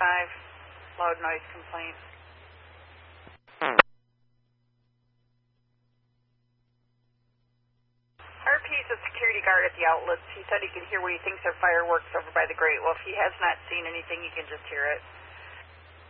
loud noise complaint. RP is a security guard at the outlets. He said he could hear what he thinks are fireworks over by the Great Wolf. He has not seen anything. He can just hear it.